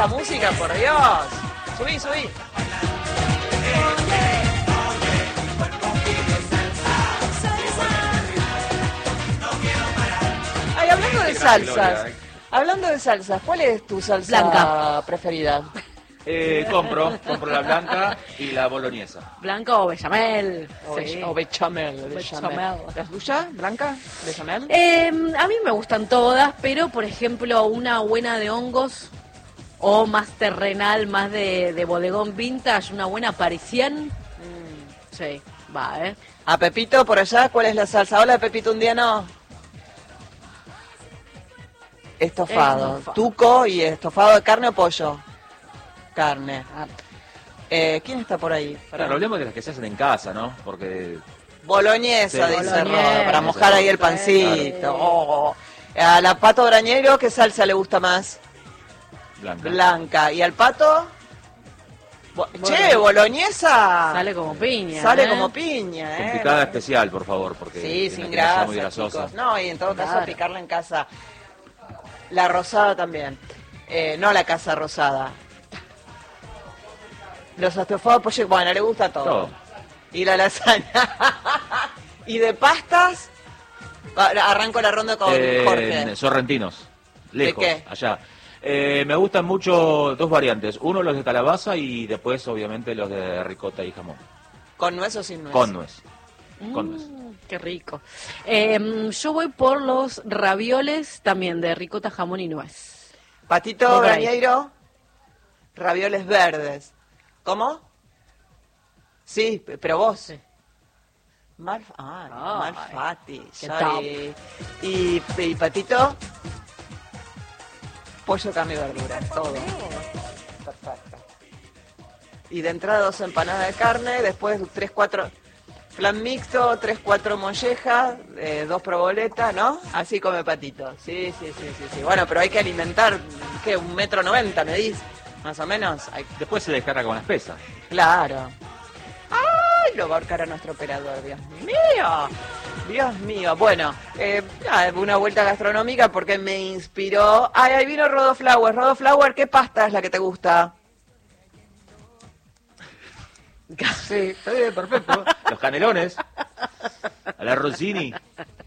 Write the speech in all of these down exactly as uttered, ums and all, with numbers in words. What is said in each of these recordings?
esta música, por Dios. Subí, subí. Ay, hablando de salsas, hablando de salsas, ¿cuál es tu salsa Blanca preferida? Eh, compro, compro la blanca y la boloñesa. Blanca o bechamel. O, Sí. be- o bechamel, bechamel. Bechamel. ¿La tuya, Blanca? ¿Bechamel? Eh, a mí me gustan todas, pero por ejemplo una buena de hongos o más terrenal, más de, de bodegón vintage, una buena parisienne. Mm, sí, va, ¿eh? A Pepito, por allá, ¿cuál es la salsa? Hola, Pepito, un día no. Estofado. Estofado. Tuco y estofado de carne o pollo. Carne. Eh, ¿Quién está por ahí? Claro, hablemos de las que se hacen en casa, ¿no? Porque Boloñesa, Sí. dice Boloñesa. Roda, para mojar ahí el pancito. Claro. Oh. A la Pato Brañero, ¿qué salsa le gusta más? blanca. Blanca. ¿Y al Pato? Bo- che, boloñesa. Sale como piña. Sale ¿eh? como piña, ¿eh? Complicada especial, por favor, porque Sí, tiene sin que no sea grasa, muy grasosa. chicos. No, y en todo caso Claro. picarla en casa. La rosada también. Eh, no la casa rosada. Los estofados pollo, bueno, le gusta todo. Todo. Y la lasaña. ¿Y de pastas? Ahora arranco la ronda con Eh, Jorge. sorrentinos, lejos, qué? allá. Eh, me gustan mucho dos variantes. Uno los de calabaza y después, obviamente, los de ricota y jamón. ¿Con nuez o sin nuez? Con nuez. Con nuez. Mm, qué rico. Eh, yo voy por los ravioles también de ricota, jamón y nuez. Patito Voy por ahí. Brañeiro, ravioles verdes. ¿Cómo? Sí, p- pero vos. Sí. Malf ay, Ay, Malfatti, qué sorry. Y, y Patito, pollo, carne y verdura, todo. Perfecto. Y de entrada dos empanadas de carne, después tres, cuatro flan mixto, tres, cuatro mollejas, eh, dos proboletas, ¿no? Así come Patito. Sí, sí, sí, sí, sí. Bueno, pero hay que alimentar, ¿qué? Un metro noventa, me dis, más o menos. Hay- Después se descarga con las pesas. Claro. ¡Ay! Lo va a ahorcar a nuestro operador, Dios mío. Dios mío. Bueno, eh, nada, una vuelta gastronómica porque me inspiró. Ay, ahí vino Rodo Flower. Rodo Flower, ¿qué pasta es la que te gusta? Sí, está bien, perfecto. Los canelones. A la Rossini.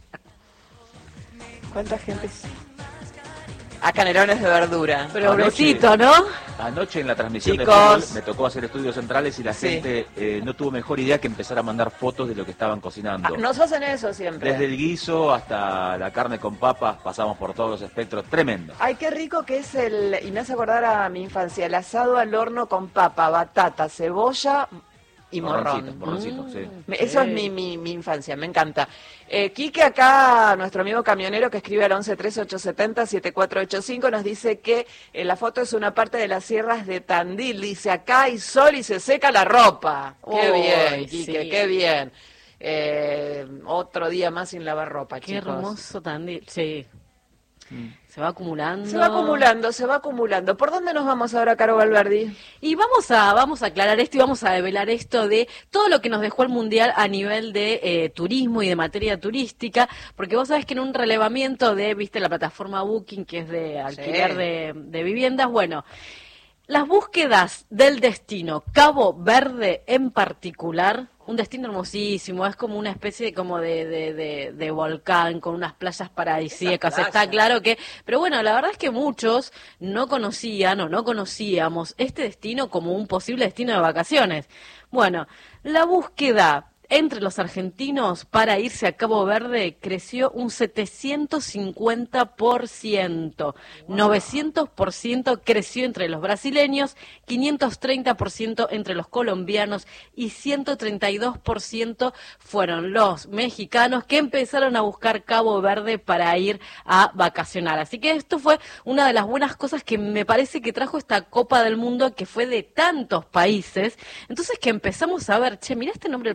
¿Cuánta gente? A canelones de verdura. Pero Anoche- besito, ¿no? Anoche en la transmisión Chicos. de fútbol me tocó hacer estudios centrales y la Sí. gente eh, no tuvo mejor idea que empezar a mandar fotos de lo que estaban cocinando. Ah, nos hacen eso siempre. Desde el guiso hasta la carne con papas, pasamos por todos los espectros. Tremendo. Ay, qué rico que es el... Y me hace acordar a mi infancia. El asado al horno con papa, batata, cebolla y Morroncito, morrón. morroncito, sí. Me- Eso es mi, mi, mi infancia, me encanta. Eh, Quique acá, nuestro amigo camionero que escribe al once trece ochocientos setenta siete cuatro ocho cinco, nos dice que eh, la foto es una parte de las sierras de Tandil. Dice, acá hay sol y se seca la ropa. Qué Uy, bien, Quique, sí. qué bien. Eh, otro día más sin lavar ropa, Qué chicos. hermoso Tandil. Sí. Se va acumulando. Se va acumulando, se va acumulando. ¿Por dónde nos vamos ahora, Caro Valverdi? Y vamos a vamos a aclarar esto y vamos a develar esto de todo lo que nos dejó el Mundial a nivel de eh, turismo y de materia turística, porque vos sabés que en un relevamiento de, viste, la plataforma Booking, que es de alquiler Sí. de, de viviendas, bueno, las búsquedas del destino Cabo Verde en particular, un destino hermosísimo, es como una especie como de, de, de, de volcán con unas playas paradisíacas, Esa está playa. claro que, pero bueno, la verdad es que muchos no conocían o no conocíamos este destino como un posible destino de vacaciones. Bueno, la búsqueda entre los argentinos para irse a Cabo Verde creció un setecientos cincuenta por ciento, novecientos por ciento creció entre los brasileños, quinientos treinta por ciento entre los colombianos y ciento treinta y dos por ciento fueron los mexicanos que empezaron a buscar Cabo Verde para ir a vacacionar. Así que esto fue una de las buenas cosas que me parece que trajo esta Copa del Mundo, que fue de tantos países. Entonces que empezamos a ver, che, mirá este nombre del país, mirá este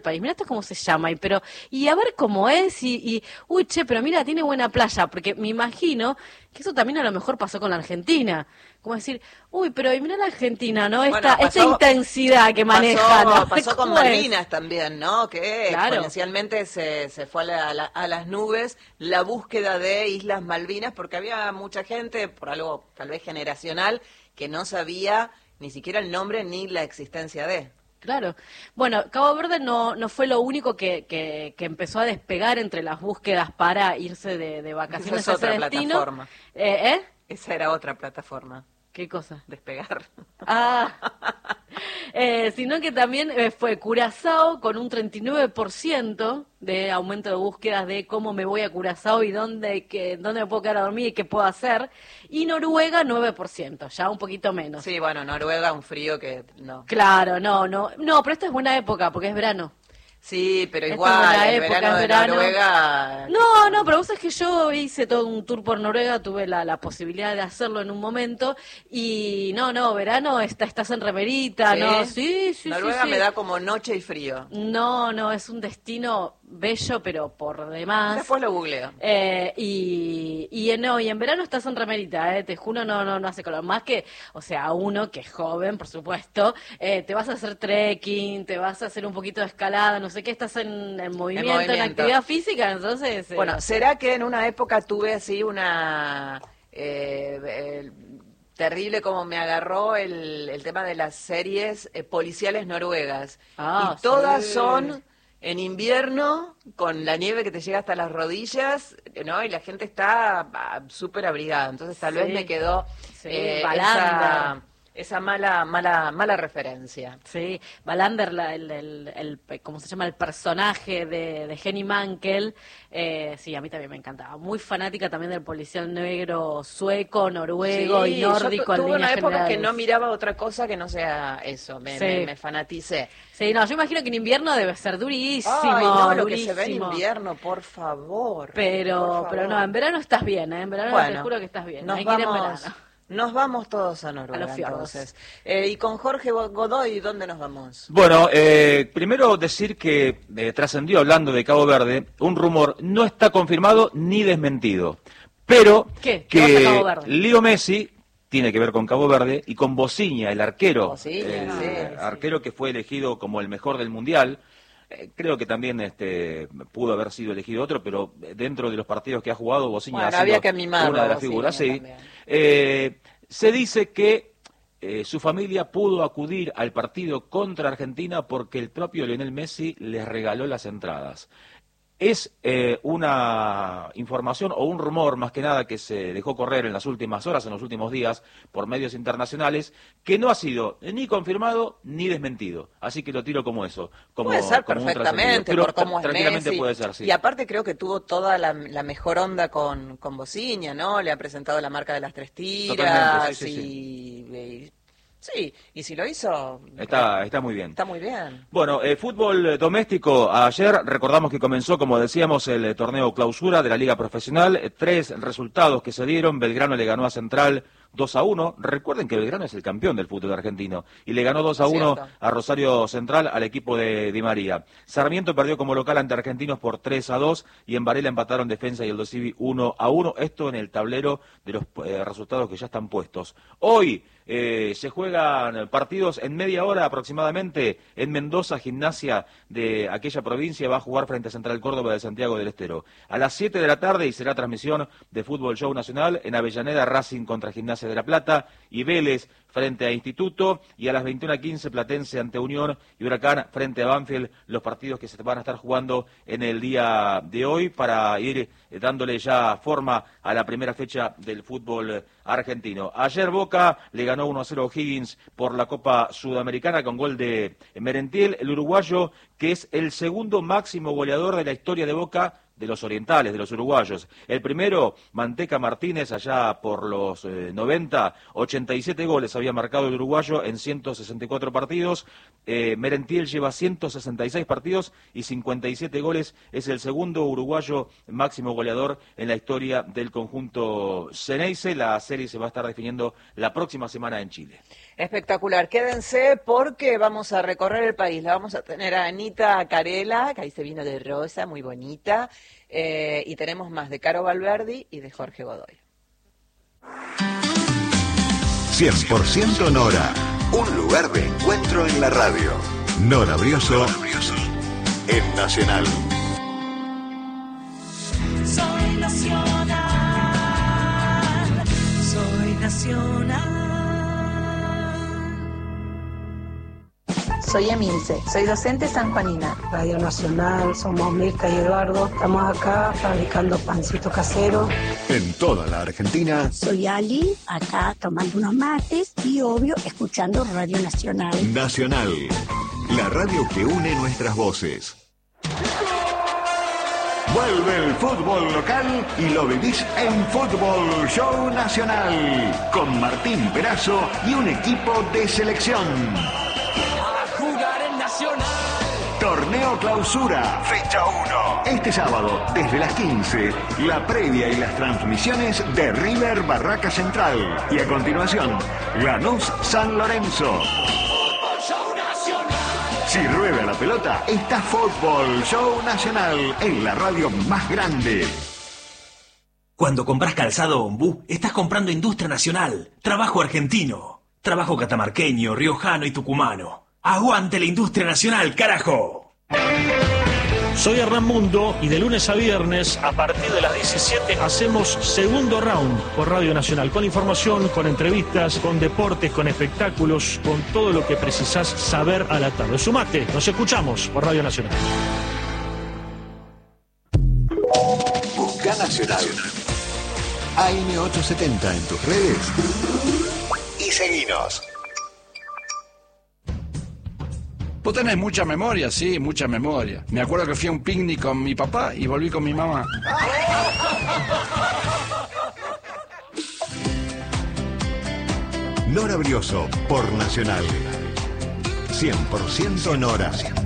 esto cómo se llama, y pero y a ver cómo es, y, y uy, che, pero mira, tiene buena playa, porque me imagino que eso también a lo mejor pasó con la Argentina. Como decir, uy, pero mira la Argentina, ¿no? Esta, Bueno, pasó, esta intensidad que maneja, pasó, ¿no? pasó con Malvinas también, ¿no? Que claro. exponencialmente se, se fue a, la, a, la, a las nubes la búsqueda de Islas Malvinas, porque había mucha gente, por algo tal vez generacional, que no sabía ni siquiera el nombre ni la existencia de. Claro. Bueno, Cabo Verde no, no fue lo único que, que, que empezó a despegar entre las búsquedas para irse de, de vacaciones Esa es a ese otra destino. plataforma. Eh, ¿Eh? Esa era otra plataforma. ¿Qué cosa? Despegar. Ah, eh, sino que también eh, fue Curazao con un treinta y nueve por ciento de aumento de búsquedas de cómo me voy a Curazao y dónde, que, dónde me puedo quedar a dormir y qué puedo hacer. Y Noruega nueve por ciento, ya un poquito menos. Sí, bueno, Noruega, un frío que no. Claro, no, no, no, pero esta es buena época porque es verano. Sí, pero Esta igual, es buena el época, verano es de verano. Noruega... No, no, pero vos sabés que yo hice todo un tour por Noruega, tuve la, la posibilidad de hacerlo en un momento, y no, no, verano está, estás en remerita, ¿Sí? ¿no? Sí, sí, Noruega sí, sí. me da como noche y frío. No, no, es un destino bello, pero por demás. Después lo googleo. Eh, y, y no, y en verano estás en remerita, eh, te juro, no, no, no hace calor. Más que, o sea, uno que es joven, por supuesto, eh, te vas a hacer trekking, te vas a hacer un poquito de escalada, no sé qué, estás en, en, movimiento, en movimiento. actividad física, entonces... eh, Bueno, ¿será que en una época tuve así una... Eh, eh, terrible como me agarró el, el tema de las series eh, policiales noruegas? Ah, y todas sí. son en invierno, con la nieve que te llega hasta las rodillas, ¿no? Y la gente está ah, súper abrigada. Entonces tal Sí. vez me quedó Sí, eh, Valander. esa, esa mala, mala, mala referencia. Sí, Valander, la, el, el, el, ¿cómo se llama? El personaje de, de Henny Mankell, eh, sí, a mí también me encantaba. Muy fanática también del policial negro sueco, noruego Sí, y nórdico. yo tu- en tuve una líneas época que generales. no miraba otra cosa que no sea eso, me, Sí. me, me fanaticé. Sí, no, yo imagino que en invierno debe ser durísimo, Ay, no, lo durísimo. que se ve en invierno, por favor. Pero, por favor. pero no, en verano estás bien, ¿eh? En verano Bueno, te juro que estás bien. Nos Hay que ir en vamos, verano. nos vamos todos a Noruega, A los fiordos. entonces. Eh, y con Jorge Godoy, ¿dónde nos vamos? Bueno, eh, primero decir que eh, trascendió, hablando de Cabo Verde, un rumor no está confirmado ni desmentido, pero ¿Qué? ¿Qué pasa que Cabo Verde? Leo Messi tiene que ver con Cabo Verde y con Bociña, el arquero, Bociña, el sí, eh, sí. arquero que fue elegido como el mejor del Mundial. Eh, creo que también este pudo haber sido elegido otro, pero dentro de los partidos que ha jugado, Bociña Bueno, ha sido había que mimarlo, una de las Bociña figuras, sí. también. Eh, se dice que eh, su familia pudo acudir al partido contra Argentina porque el propio Lionel Messi les regaló las entradas. Es eh, una información o un rumor, más que nada, que se dejó correr en las últimas horas, en los últimos días, por medios internacionales, que no ha sido ni confirmado ni desmentido. Así que lo tiro como eso. Como, puede ser como un perfectamente, trascendido. Pero por cómo es tranquilamente Messi. puede ser, sí. Y aparte creo que tuvo toda la, la mejor onda con, con Bociña, ¿no? Le ha presentado la marca de las tres tiras. Totalmente, sí, sí, y, y- sí, y si lo hizo, Está, está muy bien. está muy bien. Bueno, eh, fútbol doméstico. Ayer recordamos que comenzó, como decíamos, el eh, torneo clausura de la Liga Profesional. Eh, tres resultados que se dieron. Belgrano le ganó a Central dos a uno. Recuerden que Belgrano es el campeón del fútbol argentino. Y le ganó dos a uno Cierto. a Rosario Central, al equipo de Di María. Sarmiento perdió como local ante Argentinos por tres a dos. Y en Varela empataron Defensa y el Dosivi uno a uno. Esto en el tablero de los eh, resultados que ya están puestos. Hoy eh, se juegan partidos en media hora aproximadamente en Mendoza. Gimnasia de aquella provincia va a jugar frente a Central Córdoba de Santiago del Estero. A las siete de la tarde, y será transmisión de Fútbol Show Nacional, en Avellaneda, Racing contra Gimnasia de La Plata y Vélez frente a Instituto, y a las veintiuna quince Platense ante Unión y Huracán frente a Banfield, los partidos que se van a estar jugando en el día de hoy para ir eh, dándole ya forma a la primera fecha del fútbol argentino. Ayer Boca le ganó uno a cero a O'Higgins por la Copa Sudamericana con gol de Merentiel, el uruguayo, que es el segundo máximo goleador de la historia de Boca de los orientales, de los uruguayos. El primero, Manteca Martínez, allá por los eh, noventa, ochenta y siete goles había marcado el uruguayo en ciento sesenta y cuatro partidos. Eh, Merentiel lleva ciento sesenta y seis partidos y cincuenta y siete goles. Es el segundo uruguayo máximo goleador en la historia del conjunto Xeneize. La serie se va a estar definiendo la próxima semana en Chile. Espectacular. Quédense porque vamos a recorrer el país. La vamos a tener a Anita Carela, que ahí se vino de rosa, muy bonita. Eh, y tenemos más de Caro Valverdi y de Jorge Godoy. cien por ciento Nora. Un lugar de encuentro en la radio. Nora Brioso. En Nacional. Soy nacional. Soy nacional. Soy Emilce, soy docente sanjuanina. Radio Nacional, somos Mirta y Eduardo. Estamos acá fabricando pancito casero. En toda la Argentina. Soy Ali, acá tomando unos mates y obvio escuchando Radio Nacional. Nacional, la radio que une nuestras voces. Vuelve el fútbol local y lo vivís en Fútbol Show Nacional. Con Martín Perazo y un equipo de selección. Torneo Clausura, fecha uno. Este sábado, desde las quince, la previa y las transmisiones de River Barraca Central. Y a continuación, Lanús San Lorenzo. Si rueda la pelota, está Fútbol Show Nacional en la radio más grande. Cuando compras calzado Ombú, estás comprando industria nacional, trabajo argentino, trabajo catamarqueño, riojano y tucumano. ¡Aguante la industria nacional, carajo! Soy Hernán Mundo y de lunes a viernes, a partir de las diecisiete, hacemos Segundo Round por Radio Nacional. Con información, con entrevistas, con deportes, con espectáculos, con todo lo que precisás saber a la tarde. Sumate, nos escuchamos por Radio Nacional. Busca Nacional. A M ochocientos setenta en tus redes y seguinos. Vos tenés mucha memoria, sí, mucha memoria. Me acuerdo que fui a un picnic con mi papá y volví con mi mamá. Nora Brioso por Nacional. cien por ciento Nora.